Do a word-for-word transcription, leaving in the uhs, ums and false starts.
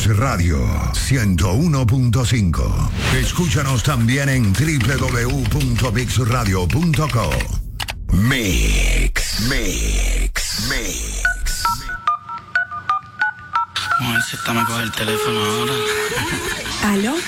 Radio ciento uno punto cinco. Escúchanos también en doble u doble u doble u punto mix radio punto com. Mix, Mix, Mix. Vamos a ver si esta me coge el teléfono ahora. ¿Aló?